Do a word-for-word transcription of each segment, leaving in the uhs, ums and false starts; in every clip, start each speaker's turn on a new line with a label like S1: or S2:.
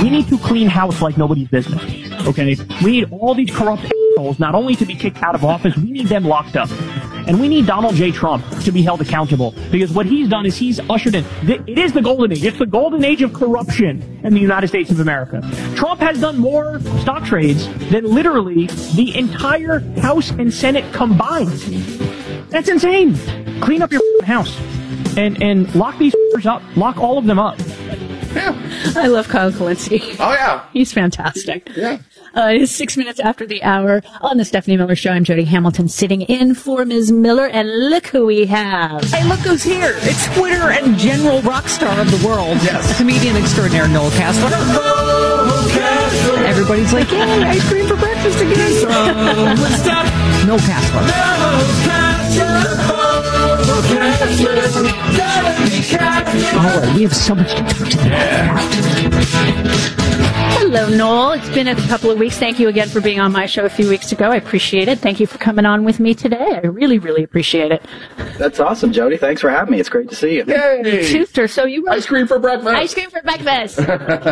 S1: we need to clean house like nobody's business. Okay? We need all these corrupt assholes not only to be kicked out of office, we need them locked up. And we need Donald J. Trump to be held accountable, because what he's done is he's ushered in. It is the golden age. It's the golden age of corruption in the United States of America. Trump has done more stock trades than literally the entire House and Senate combined. That's insane. Clean up your house and, and lock these up. Lock all of them up.
S2: Yeah.
S3: I love Kyle Kalinske.
S2: Oh, yeah.
S3: He's fantastic.
S2: Yeah.
S3: Uh, it is six minutes after the hour on the Stephanie Miller Show. I'm Jody Hamilton sitting in for Miz Miller, and look who we have.
S4: Hey, look who's here. It's Twitter and general rock star of the world.
S2: Yes.
S4: Comedian extraordinaire Noel Casler. Everybody's like, yay, ice cream for breakfast again. Noel Casler. All right, we have so much to talk to them about.
S3: Hello, Noel. It's been a couple of weeks. Thank you again for being on my show a few weeks ago. I appreciate it. Thank you for coming on with me today. I really, really appreciate it.
S5: That's awesome, Jody. Thanks for having me. It's great to see you.
S2: Yay!
S3: Schuster, so you wrote...
S2: Ice cream for breakfast.
S3: Ice cream for breakfast.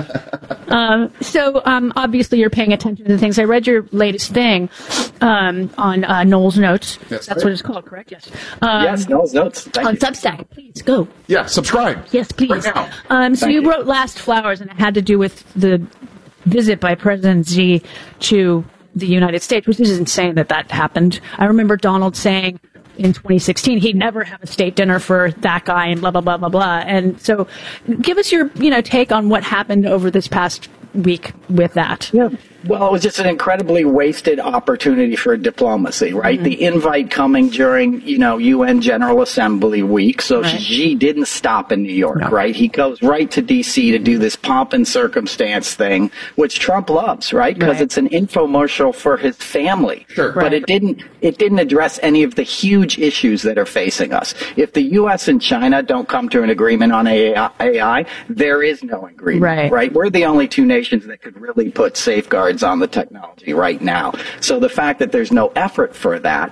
S3: um, so, um, obviously, you're paying attention to things. I read your latest thing um, on uh, Noel's Notes.
S2: Yes,
S3: That's
S2: right.
S3: what it's called, correct? Yes. Um,
S5: Yes, Noel's Notes. Thank
S3: on
S5: you.
S3: Substack. Please, go.
S2: Yeah, subscribe.
S3: Yes, please.
S2: Right now.
S3: Um, so
S5: Thank
S3: you
S5: you.
S3: wrote Last Flowers, and it had to do with the visit by President Xi to the United States, which is insane that that happened. I remember Donald saying in twenty sixteen he'd never have a state dinner for that guy and blah, blah, blah, blah, blah. And so give us your, you know, take on what happened over this past week with that.
S5: Yeah. Well, it was just an incredibly wasted opportunity for diplomacy, right?
S3: Mm-hmm.
S5: The invite coming during, you know, U N General Assembly week. So
S3: Right.
S5: Xi didn't stop in New York,
S3: No.
S5: right? He goes right to D C to do this pomp and circumstance thing, which Trump loves, right? Because
S3: Right.
S5: it's an infomercial for his family.
S2: Sure.
S5: But
S3: Right.
S5: it didn't, it didn't address any of the huge issues that are facing us. If the U S and China don't come to an agreement on A I, there is no agreement,
S3: Right.
S5: right? We're the only two nations that could really put safeguards on the technology right now. So the fact that there's no effort for that,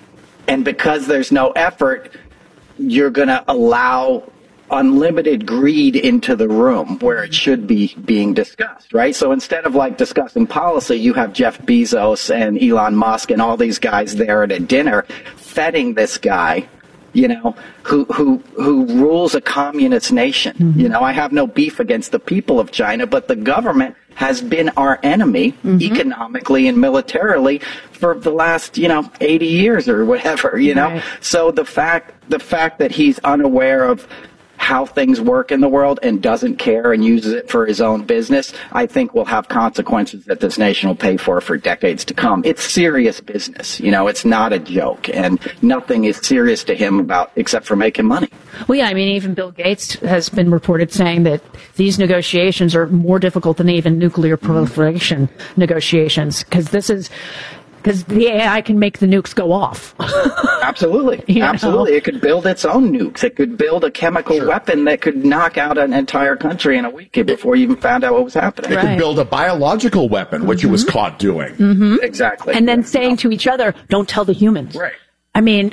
S5: and because there's no effort, you're going to allow unlimited greed into the room where it should be being discussed, right? So instead of like discussing policy, you have Jeff Bezos and Elon Musk and all these guys there at a dinner feting this guy, you know, who who who rules a communist nation. Mm-hmm. You know, I have no beef against the people of China, but the government has been our enemy mm-hmm. economically and militarily for the last, you know, eighty years or whatever, you know.
S3: Right.
S5: So the fact the fact that he's unaware of how things work in the world and doesn't care and uses it for his own business, I think will have consequences that this nation will pay for for decades to come. It's serious business. You know, it's not a joke, and nothing is serious to him about except for making money.
S3: Well, yeah, I mean, even Bill Gates has been reported saying that these negotiations are more difficult than even nuclear proliferation mm-hmm. negotiations, because this is... Because the A I can make the nukes go off.
S5: Absolutely.
S3: You
S5: Absolutely.
S3: know?
S5: It could build its own nukes. It could build a chemical
S2: Sure.
S5: weapon that could knock out an entire country in a week before you even found out what was happening.
S2: It
S3: Right.
S2: could build a biological weapon, which
S3: Mm-hmm.
S2: it was caught doing.
S3: Mm-hmm.
S5: Exactly.
S3: And then
S5: Yeah.
S3: saying to each other, don't tell the humans.
S2: Right.
S3: I mean,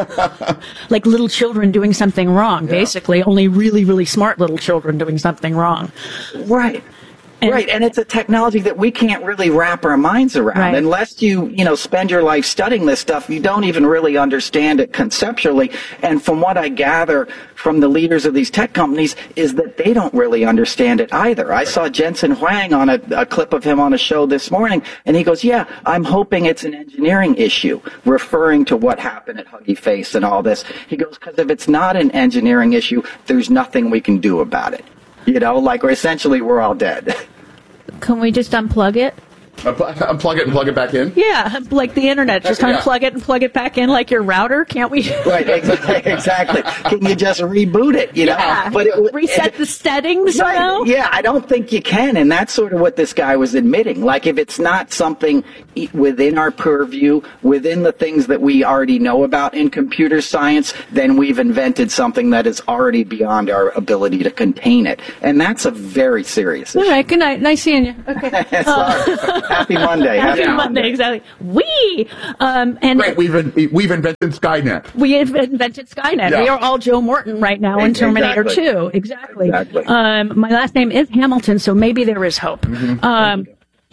S3: like little children doing something wrong,
S2: Yeah.
S3: basically. Only really, really smart little children doing something wrong.
S5: Right.
S3: And-
S5: right, and it's a technology that we can't really wrap our minds around.
S3: Right.
S5: Unless you, you know, spend your life studying this stuff, you don't even really understand it conceptually. And from what I gather from the leaders of these tech companies is that they don't really understand it either. I saw Jensen Huang on a, a clip of him on a show this morning, and he goes, yeah, I'm hoping it's an engineering issue, referring to what happened at Huggy Face and all this. He goes, because if it's not an engineering issue, there's nothing we can do about it. You know, like we're essentially we're all dead.
S3: Can we just unplug it?
S2: Unplug it and plug it back in?
S3: Yeah, like the internet. Just
S2: Yeah.
S3: unplug it and plug it back in like your router. Can't we?
S5: Right, exactly. exactly. Can you just reboot it, you know?
S3: Yeah.
S5: But it,
S3: Reset
S5: it,
S3: the settings,
S5: Right.
S3: you know?
S5: Yeah, I don't think you can, and that's sort of what this guy was admitting. Like, if it's not something e- within our purview, within the things that we already know about in computer science, then we've invented something that is already beyond our ability to contain it. And that's a very serious issue.
S3: All right, good night. Nice seeing you. Okay.
S5: Sorry. Happy Monday.
S3: Happy
S5: Happy
S3: Monday,
S5: Monday.
S3: exactly. We um, and
S2: Right, we've in, we've invented Skynet.
S3: we have invented Skynet.
S2: Yeah.
S3: We are all Joe Morton right now in Terminator
S5: Exactly.
S3: two. Exactly.
S5: Exactly.
S3: Um, my last name is Hamilton, so maybe there is hope.
S2: Mm-hmm.
S3: Um,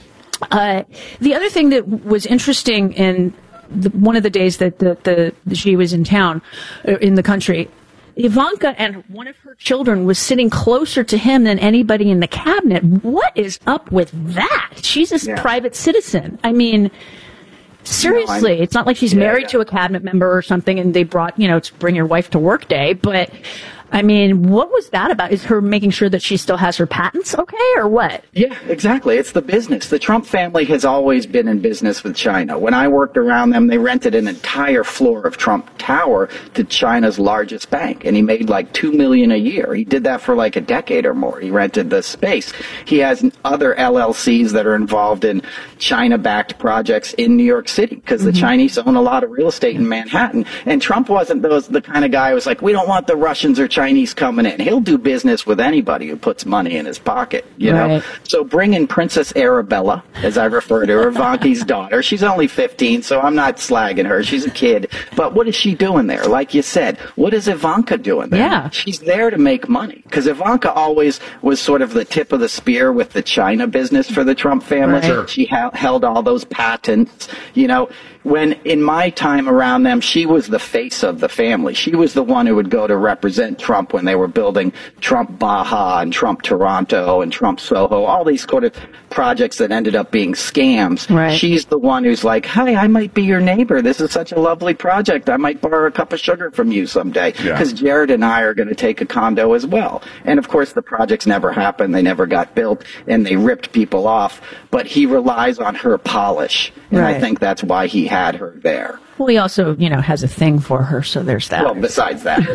S3: uh, the other thing that was interesting in the, one of the days that the, the, the she was in town, uh, in the country, Ivanka and one of her children was sitting closer to him than anybody in the cabinet. What is up with that? She's a
S5: Yeah.
S3: private citizen. I mean, seriously,
S5: I'm-
S3: it's not like she's
S5: Yeah,
S3: married
S5: yeah.
S3: to a cabinet member or something and they brought, you know, it's bring your wife to work day. But, I mean, what was that about? Is her making sure that she still has her patents okay or what?
S5: Yeah, exactly. It's the business. The Trump family has always been in business with China. When I worked around them, they rented an entire floor of Trump Tower to China's largest bank, and he made like two million a year. He did that for like a decade or more. He rented the space. He has other L L Cs that are involved in China-backed projects in New York City because the Chinese own a lot of real estate in Manhattan. And Trump wasn't those the kind of guy who was like, we don't want the Russians or Chinese coming in. He'll do business with anybody who puts money in his pocket, you know?
S3: Right.
S5: So bring in Princess Arabella, as I refer to her, Ivanka's daughter. She's only fifteen, so I'm not slagging her. She's a kid. But what is she doing there? Like you said, what is Ivanka doing there?
S3: Yeah.
S5: She's there to make money. Because Ivanka always was sort of the tip of the spear with the China business for the Trump family.
S3: Right. Sure.
S5: She ha- held all those patents, you know. When in my time around them, she was the face of the family. She was the one who would go to represent Trump when they were building Trump Baja and Trump Toronto and Trump Soho, all these sort of projects that ended up being scams.
S3: Right.
S5: She's the one who's like, hi, I might be your neighbor. This is such a lovely project. I might borrow a cup of sugar from you someday.
S2: Yeah.
S5: Because Jared and I are going to take a condo as well. And of course, the projects never happened. They never got built and they ripped people off. But he relies on her polish. And
S3: Right.
S5: I think that's why he had her there.
S3: Well, he also, you know, has a thing for her, so there's that.
S5: Well, besides that.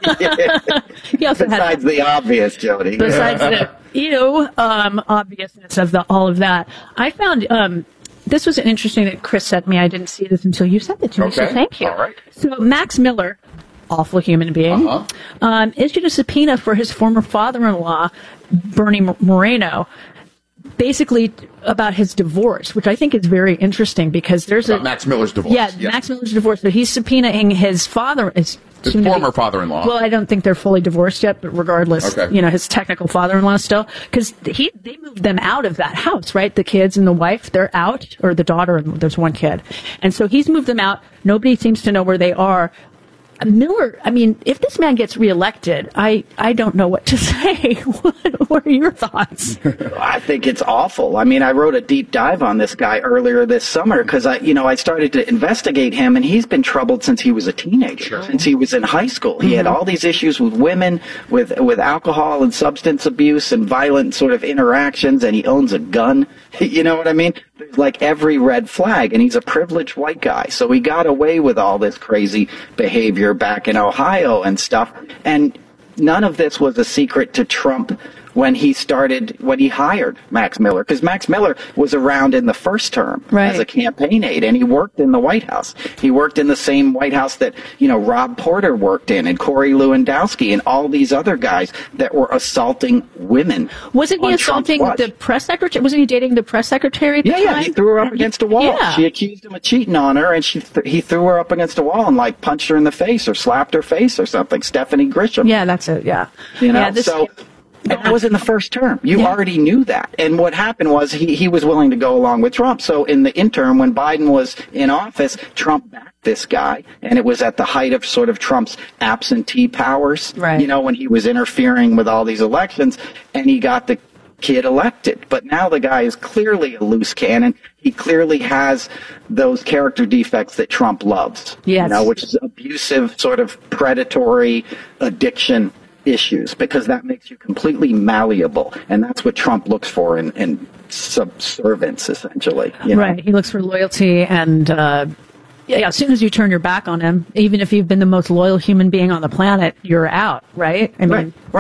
S3: he also has
S5: besides the obvious, Jody.
S3: besides the ew um, obviousness of the all of that. I found um, this was interesting that Chris sent me. I didn't see this until you sent it to me, so
S2: Okay.
S3: thank you.
S2: All right.
S3: So Max Miller, awful human being,
S2: Uh-huh.
S3: um, issued a subpoena for his former father-in-law, Bernie Moreno, basically about his divorce, which I think is very interesting because there's
S2: About
S3: a
S2: Max Miller's divorce.
S3: yeah, Max Miller's divorce, but he's subpoenaing his father. His,
S2: His
S3: soon to be-
S2: former father-in-law.
S3: Well, I don't think they're fully divorced yet, but regardless,
S2: Okay.
S3: you know, his technical father-in-law still, because he they moved them out of that house, right? The kids and the wife, they're out, or the daughter, and there's one kid, and so he's moved them out. Nobody seems to know where they are. Miller, I mean, if this man gets reelected, I, I don't know what to say. what, what are your thoughts?
S5: I think it's awful. I mean, I wrote a deep dive on this guy earlier this summer because I, you know, I started to investigate him, and he's been troubled since he was a teenager, since he was in high school. He had all these issues with women, with with alcohol and substance abuse and violent sort of interactions, and he owns a gun. You know what I mean? There's like every red flag, and he's a privileged white guy, so he got away with all this crazy behavior back in Ohio and stuff, and none of this was a secret to Trump when he started, when he hired Max Miller, because Max Miller was around in the first term
S3: Right.
S5: as a campaign aide, and he worked in the White House. He worked in the same White House that, you know, Rob Porter worked in, and Corey Lewandowski, and all these other guys that were assaulting women.
S3: Wasn't he
S5: on Trump's
S3: assaulting
S5: watch.
S3: the press secretary? Wasn't he dating the press secretary at the
S5: Yeah, yeah,
S3: time?
S5: he threw her up against a wall.
S3: Yeah.
S5: She accused him of cheating on her, and she th- he threw her up against a wall and like punched her in the face or slapped her face or something. Stephanie Grisham.
S3: Yeah, that's it. Yeah.
S5: You know,
S3: yeah, this,
S5: so that was in the first term. You
S3: Yeah.
S5: already knew that. And what happened was he, he was willing to go along with Trump. So in the interim, when Biden was in office, Trump backed this guy. And it was at the height of sort of Trump's absentee powers,
S3: Right.
S5: you know, when he was interfering with all these elections. And he got the kid elected. But now the guy is clearly a loose cannon. He clearly has those character defects that Trump loves.
S3: Yes.
S5: You know, which is abusive, sort of predatory addiction issues, because that makes you completely malleable, and that's what Trump looks for in, in subservience, essentially. You know?
S3: Right. He looks for loyalty and, uh, yeah, as soon as you turn your back on him, even if you've been the most loyal human being on the planet, you're out, right? I mean,
S5: Right, right.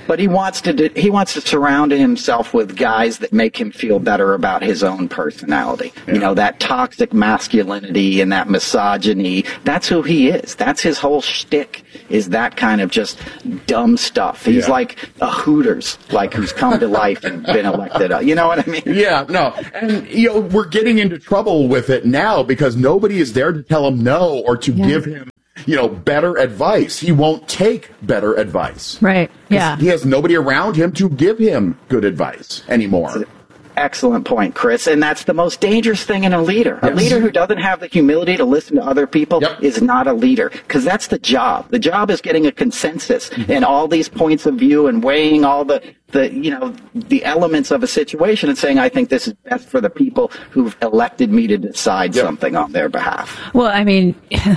S5: But he wants to do, he wants to surround himself with guys that make him feel better about his own personality. Yeah. You know, that toxic masculinity and that misogyny. That's who he is. That's his whole shtick, is that kind of just dumb stuff. He's yeah. like a Hooters, like who's come to life and been elected. You know what I mean?
S2: Yeah, no. And, you know, we're getting into trouble with it now because nobody is there to tell him no or to yeah. give him, you know, better advice. He won't take better advice.
S3: Right. Yeah.
S2: He has nobody around him to give him good advice anymore.
S5: Excellent point, Chris. And that's the most dangerous thing in a leader. Yes. A leader who doesn't have the humility to listen to other people yep. is not a leader, because that's the job. The job is getting a consensus mm-hmm. and all these points of view and weighing all the, the, you know, the elements of a situation and saying, I think this is best for the people who've elected me to decide yep. something on their behalf.
S3: Well, I mean,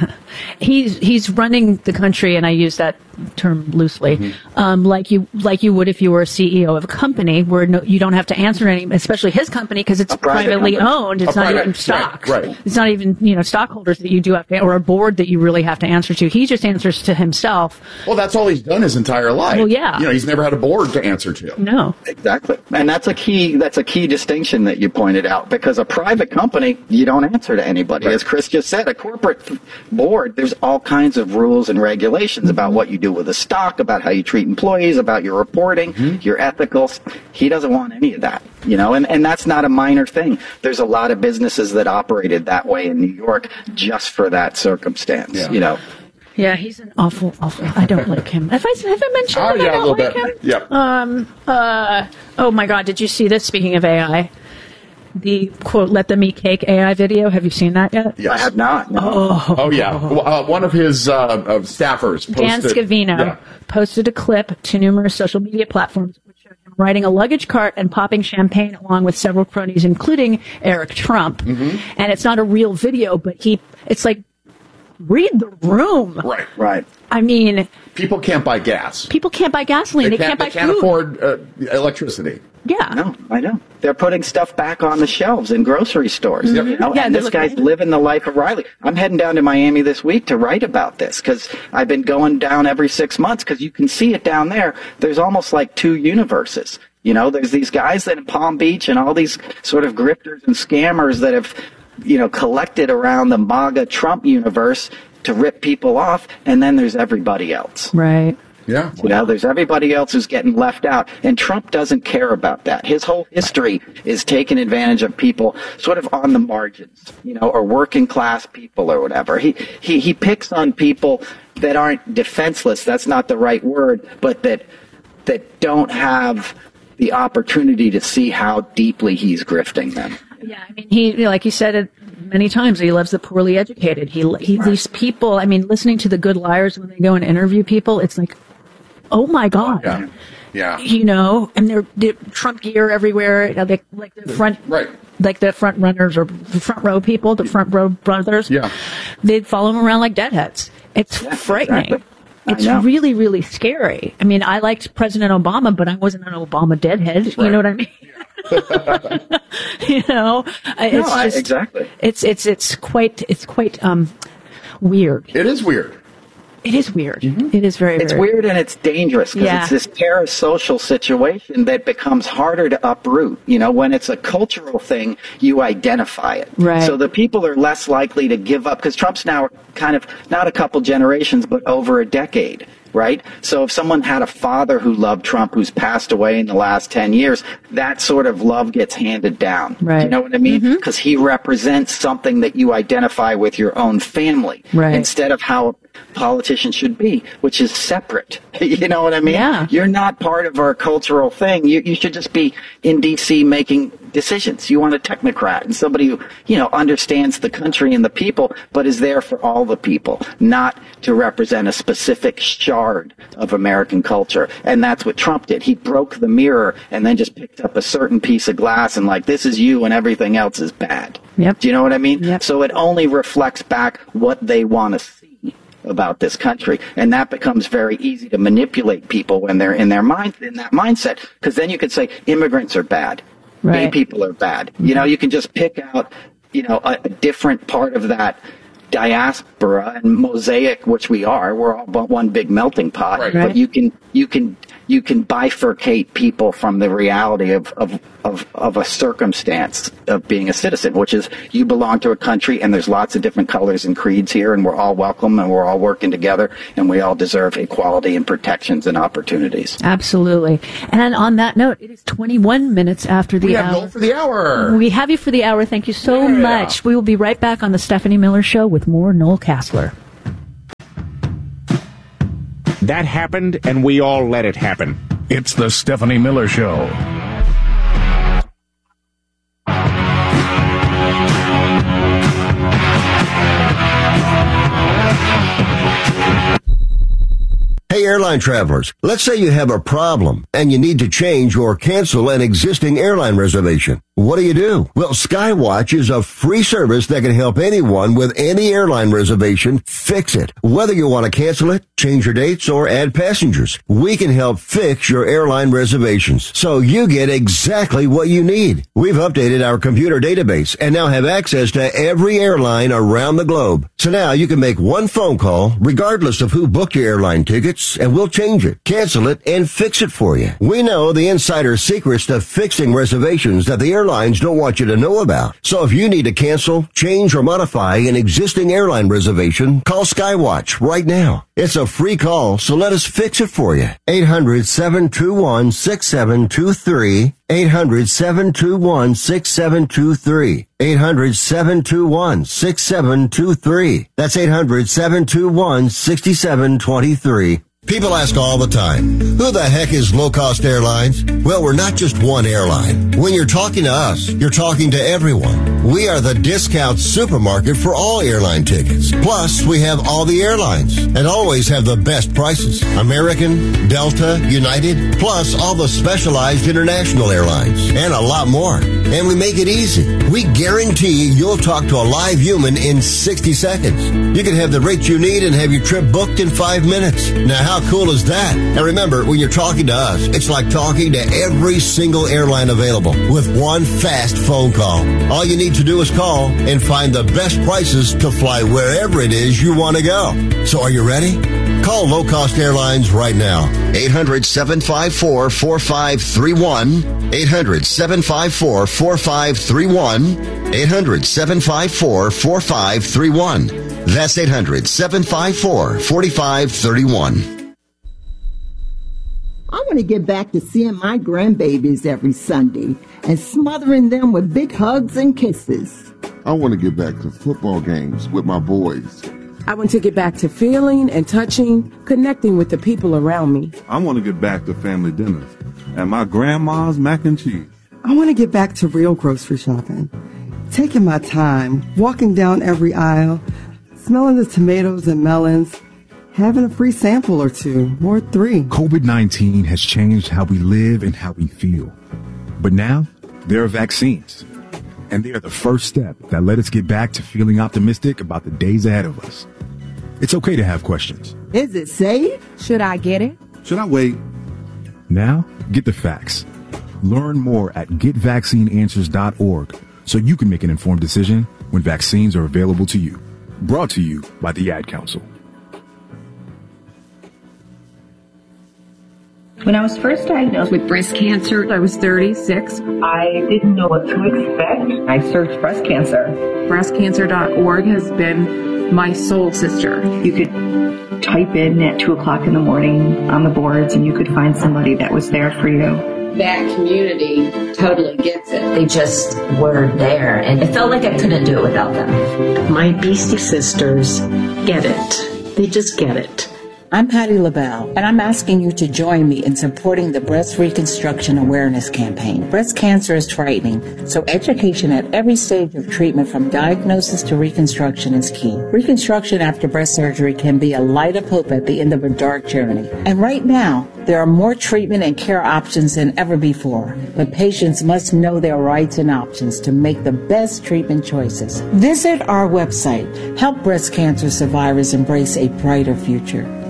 S3: he's, he's running the country, and I use that term loosely, mm-hmm. um, like you, like you would if you were a C E O of a company where no, you don't have to answer any, especially his company, because it's privately company. owned. It's a not private, even stock.
S2: Right, right.
S3: It's not even, you know, stockholders that you do have to, or a board that you really have to answer to. He just answers to himself.
S2: Well, that's all he's done his entire life.
S3: Well, yeah.
S2: You know, he's never had a board to answer to.
S3: No.
S5: Exactly. And that's a key, that's a key distinction that you pointed out, because a private company, you don't answer to anybody. Right. As Chris just said, a corporate board, there's all kinds of rules and regulations about what you do with the stock, about how you treat employees, about your reporting, mm-hmm. your ethicals. He doesn't want any of that, you know, and, and that's not a minor thing. There's a lot of businesses that operated that way in New York just for that circumstance, yeah. you know.
S3: Yeah, he's an awful, awful. I don't like him. Have I, have I mentioned
S2: oh,
S3: that
S2: yeah,
S3: I don't
S2: a little
S3: like
S2: bit.
S3: him?
S2: Yep.
S3: Um. Uh. Oh my God! Did you see this? Speaking of A I, the quote "Let them eat cake" A I video. Have you seen that yet?
S5: Yes. I have not. No.
S3: Oh.
S2: Oh yeah. Uh, one of his uh, uh, staffers, posted,
S3: Dan Scavino, yeah. posted a clip to numerous social media platforms which showed him riding a luggage cart and popping champagne along with several cronies, including Eric Trump. Mm-hmm. And it's not a real video, but he. It's like. Read the room.
S2: Right,
S5: right.
S3: I mean,
S2: people can't buy gas.
S3: People can't buy gasoline. They,
S2: they
S3: can't,
S2: can't,
S3: buy
S2: they can't
S3: food.
S2: afford uh, electricity.
S3: Yeah.
S5: No, I know. They're putting stuff back on the shelves in grocery stores.
S2: Mm-hmm.
S5: You know?
S3: Yeah,
S5: and this guy's
S3: looking...
S5: living the life of Riley. I'm heading down to Miami this week to write about this, because I've been going down every six months because you can see it down there. There's almost like two universes. You know, there's these guys that in Palm Beach and all these sort of grifters and scammers that have, you know, collected around the MAGA Trump universe to rip people off, and then there's everybody else.
S3: Right.
S2: Yeah.
S5: You know, there's everybody else who's getting left out, and Trump doesn't care about that. His whole history is taking advantage of people sort of on the margins, you know, or working class people or whatever. He he he picks on people that aren't defenseless. That's not the right word, but that that don't have the opportunity to see how deeply he's grifting them.
S3: Yeah, I mean, he, like you said it many times, he loves the poorly educated. He, he
S5: right.
S3: These people, I mean, listening to the good liars when they go and interview people, it's like, oh my God.
S2: Yeah. Yeah.
S3: You know, and they're, they're Trump gear everywhere, you know, they, like the front,
S2: right.
S3: like the front runners or the front row people, the front row brothers.
S2: Yeah.
S3: They'd follow him around like deadheads. It's yeah, frightening.
S5: Exactly.
S3: It's really, really scary. I mean, I liked President Obama, but I wasn't an Obama deadhead.
S2: Right.
S3: You know what I mean? you know, it's
S5: no,
S3: just
S5: I, exactly.
S3: It's it's it's quite it's quite um weird.
S2: It is weird.
S3: It is weird.
S2: Mm-hmm.
S3: It is very.
S5: It's
S3: very
S5: weird and it's dangerous because
S3: yeah.
S5: it's this parasocial situation that becomes harder to uproot. You know, when it's a cultural thing, you identify it.
S3: Right.
S5: So the people are less likely to give up because Trump's now kind of not a couple generations, but over a decade. Right? So if someone had a father who loved Trump who's passed away in the last ten years, that sort of love gets handed down.
S3: Right.
S5: Do you know what I mean? Because
S3: mm-hmm.
S5: he represents something that you identify with your own family
S3: right.
S5: instead of how a politician should be, which is separate. You know what I mean?
S3: Yeah.
S5: You're not part of our cultural thing. You, you should just be in D C making decisions. You want a technocrat and somebody who, you know, understands the country and the people, but is there for all the people, not to represent a specific shard of American culture. And that's what Trump did. He broke the mirror and then just picked up a certain piece of glass and like, this is you and everything else is bad.
S3: Yep.
S5: Do you know what I mean?
S3: Yep.
S5: So it only reflects back what they want to see about this country, and that becomes very easy to manipulate people when they're in their mind in that mindset, because then you could say immigrants are bad,
S3: right.
S5: gay people are bad. Mm-hmm. You know, you can just pick out, you know, a, a different part of that diaspora and mosaic, which we are. We're all one big melting pot.
S2: Right.
S3: Right.
S5: But you can you can you can bifurcate people from the reality of, of, of, of a circumstance of being a citizen, which is you belong to a country and there's lots of different colors and creeds here, and we're all welcome and we're all working together, and we all deserve equality and protections and opportunities.
S3: Absolutely. And on that note, it is twenty-one minutes after the
S2: we
S3: hour.
S2: have Noel for the hour.
S3: We have you for the hour. Thank you so
S2: Yeah.
S3: much. We will be right back on the Stephanie Miller Show with more Noel Casler.
S6: That happened, and we all let it happen.
S7: It's the Stephanie Miller Show.
S8: Hey, airline travelers, let's say you have a problem and you need to change or cancel an existing airline reservation. What do you do? Well, Skywatch is a free service that can help anyone with any airline reservation fix it. Whether you want to cancel it, change your dates, or add passengers, we can help fix your airline reservations so you get exactly what you need. We've updated our computer database and now have access to every airline around the globe. So now you can make one phone call regardless of who booked your airline tickets, and we'll change it, cancel it, and fix it for you. We know the insider secrets to fixing reservations that the airlines don't want you to know about. So if you need to cancel, change, or modify an existing airline reservation, call Skywatch right now. It's a free call, so let us fix it for you. eight hundred, seven two one, six seven two three. eight hundred, seven two one, six seven two three. eight hundred, seven two one, six seven two three. That's eight hundred, seven two one, six seven two three. People ask all the time, who the heck is Low Cost Airlines? Well, we're not just one airline. When you're talking to us, you're talking to everyone. We are the discount supermarket for all airline tickets. Plus, we have all the airlines and always have the best prices. American, Delta, United, plus all the specialized international airlines and a lot more. And we make it easy. We guarantee you'll talk to a live human in sixty seconds. You can have the rate you need and have your trip booked in five minutes. Now, how How cool is that? And remember, when you're talking to us, it's like talking to every single airline available with one fast phone call. All you need to do is call and find the best prices to fly wherever it is you want to go. So are you ready? Call Low Cost Airlines right now. eight hundred, seven five four, four five three one. eight hundred, seven five four, four five three one. eight hundred, seven five four, four five three one. That's eight hundred, seven five four, four five three one.
S9: I want to get back to seeing my grandbabies every Sunday and smothering them with big hugs and kisses.
S10: I want to get back to football games with my boys.
S11: I want to get back to feeling and touching, connecting with the people around me.
S12: I want to get back to family dinners and my grandma's mac and cheese.
S13: I want to get back to real grocery shopping, taking my time, walking down every aisle, smelling the tomatoes and melons, having a free sample or two, or three.
S14: COVID nineteen has changed how we live and how we feel. But now, there are vaccines. And they are the first step that let us get back to feeling optimistic about the days ahead of us. It's okay to have questions.
S9: Is it safe?
S11: Should I get it?
S12: Should I wait?
S14: Now, get the facts. Learn more at get vaccine answers dot org so you can make an informed decision when vaccines are available to you. Brought to you by the Ad Council.
S15: When I was first diagnosed with breast cancer, I was thirty-six. I didn't know what to expect. I searched breast cancer. breast cancer dot org has been my soul sister. You could type in at two o'clock in the morning on the boards and you could find somebody that was there for you.
S16: That community totally gets it. They just were there, and it felt like I couldn't do it without them.
S17: My Beastie sisters get it. They just get it.
S18: I'm Patty LaBelle, and I'm asking you to join me in supporting the Breast Reconstruction Awareness Campaign. Breast cancer is frightening, so education at every stage of treatment from diagnosis to reconstruction is key. Reconstruction after breast surgery can be a light of hope at the end of a dark journey. And right now, there are more treatment and care options than ever before, but patients must know their rights and options to make the best treatment choices. Visit our website. Help breast cancer survivors embrace a brighter future.